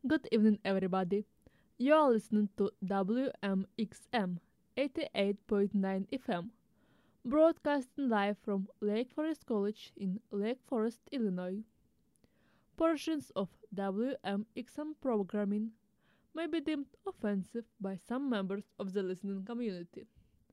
Good evening, everybody. You are listening to WMXM 88.9 FM, broadcasting live from Lake Forest College in Lake Forest, Illinois. Portions of WMXM programming may be deemed offensive by some members of the listening community.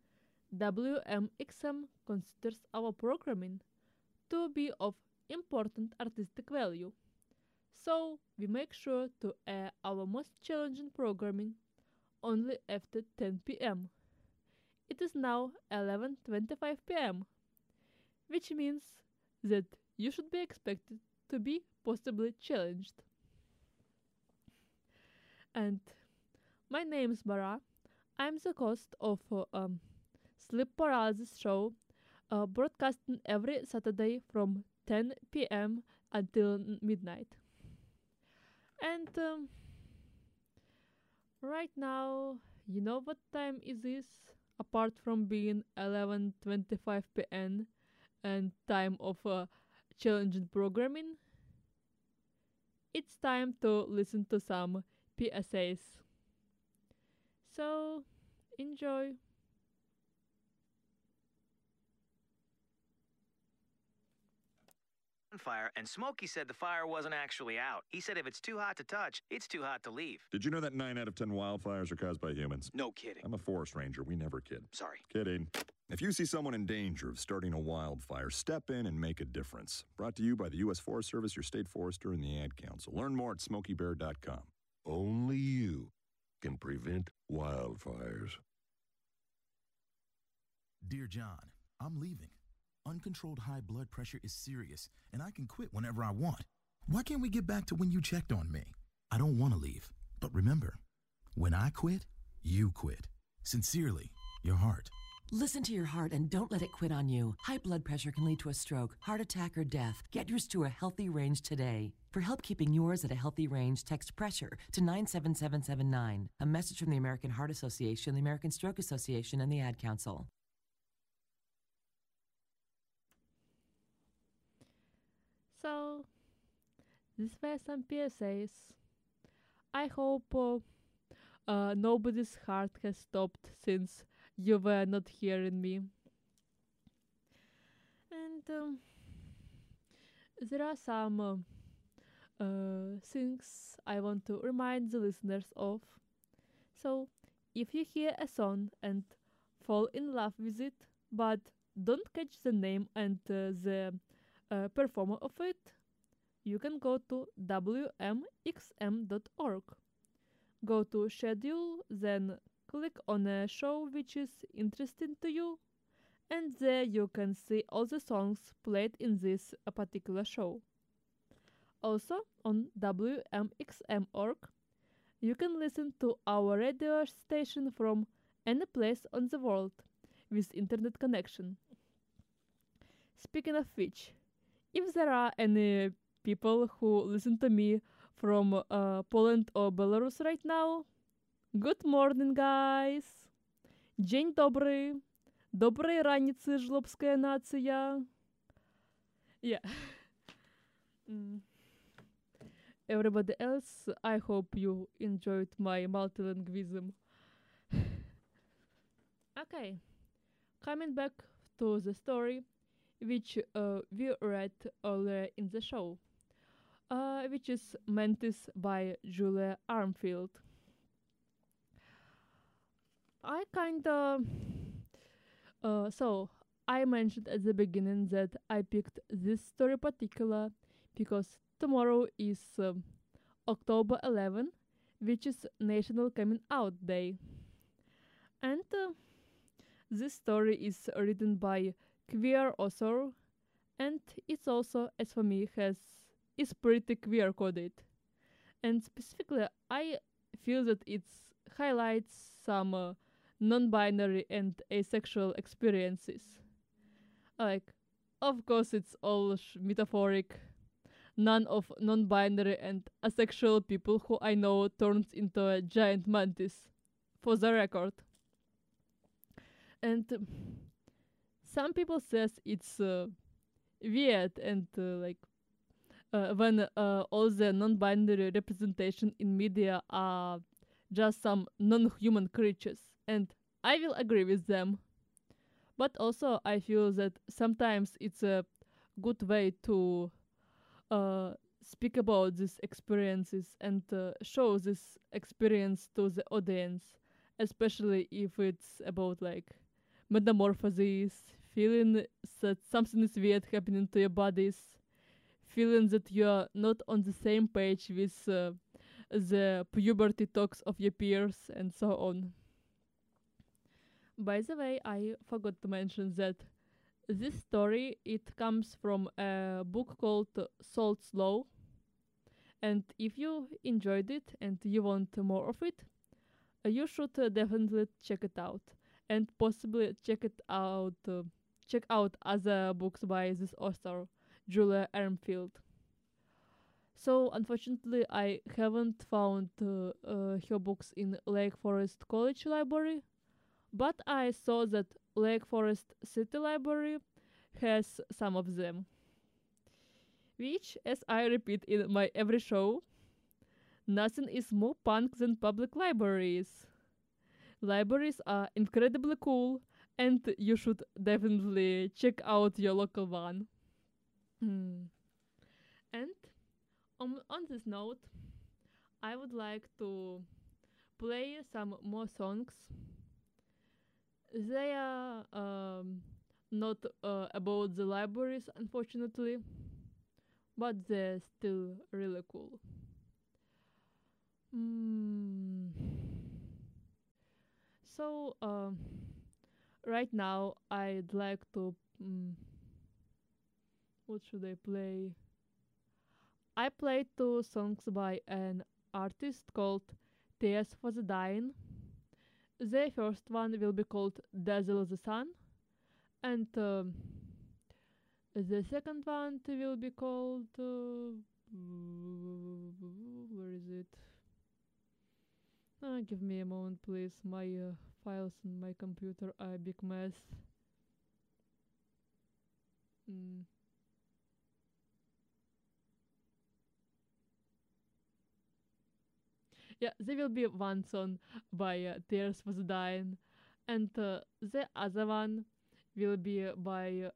WMXM considers our programming to be of important artistic value. So, we make sure to air our most challenging programming only after 10 p.m. It is now 11:25 p.m., which means that you should be expected to be possibly challenged. And my name is Bara. I'm the host of Sleep Paralysis Show, broadcasting every Saturday from 10 p.m. until midnight. And right now, you know what time is this? Apart from being 11:25 p.m. and time of challenging programming, it's time to listen to some PSAs. So, enjoy. Fire, and Smokey said the fire wasn't actually out. He said if it's too hot to touch, it's too hot to leave. Did you know that 9 out of 10 wildfires are caused by humans? No kidding. I'm a forest ranger. We never kid. Sorry. Kidding. If you see someone in danger of starting a wildfire, step in and make a difference. Brought to you by the U.S. Forest Service, your state forester, and the Ad Council. Learn more at smokeybear.com. Only you can prevent wildfires. Dear John, I'm leaving. Uncontrolled high blood pressure is serious, and I can quit whenever I want. Why can't we get back to when you checked on me? I don't want to leave, but remember, when I quit, you quit. Sincerely, your heart. Listen to your heart and don't let it quit on you. High blood pressure can lead to a stroke, heart attack, or death. Get yours to a healthy range today. For help keeping yours at a healthy range, text PRESSURE to 97779. A message from the American Heart Association, the American Stroke Association, and the Ad Council. So, these were some PSAs. I hope nobody's heart has stopped since you were not hearing me. And there are some things I want to remind the listeners of. So, if you hear a song and fall in love with it, but don't catch the name and the performer of it, you can go to wmxm.org. Go to schedule, then click on a show which is interesting to you, and there you can see all the songs played in this particular show. Also, on wmxm.org, you can listen to our radio station from any place on the world with internet connection. Speaking of which, if there are any people who listen to me from Poland or Belarus right now, good morning, guys! Dzień dobry! Доброй раницы, жлобская нация! Yeah. Everybody else, I hope you enjoyed my multilingualism. Okay, coming back to the story which we read earlier in the show, which is Mantis by Julia Armfield. I kinda. So, I mentioned at the beginning that I picked this story particular because tomorrow is October 11, which is National Coming Out Day. And this story is written by queer author, and it's also, as for me, is pretty queer coded. And specifically, I feel that it highlights some non-binary and asexual experiences. Like, of course, it's all metaphoric. None of non-binary and asexual people who I know turns into a giant mantis, for the record. And some people says it's weird and like when all the non-binary representation in media are just some non-human creatures, and I will agree with them. But also, I feel that sometimes it's a good way to uh, speak about these experiences and show this experience to the audience, especially if it's about like metamorphosis, feeling that something is weird happening to your bodies, feeling that you are not on the same page with the puberty talks of your peers, and so on. By the way, I forgot to mention that this story it comes from a book called Salt's Law, and if you enjoyed it and you want more of it, you should definitely check it out and possibly check out other books by this author, Julia Armfield. So unfortunately, I haven't found her books in Lake Forest College Library, but I saw that Lake Forest City Library has some of them. Which, as I repeat in my every show, nothing is more punk than public libraries. Libraries are incredibly cool, and you should definitely check out your local one. Hmm. And on this note, I would like to play some more songs. They are not about the libraries, unfortunately, but they're still really cool. Mm. So, right now, I'd like to. What should I play? I played two songs by an artist called Tears for the Dying. The first one will be called Dazzle the Sun, and the second one will be called. Where is it? Give me a moment, please. My files in my computer are a big mess. Mm. Yeah, there will be one song by Tears for the Dying, and the other one will be by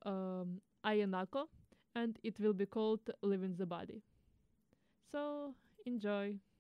Ayanako, and it will be called Living the Body. So, enjoy.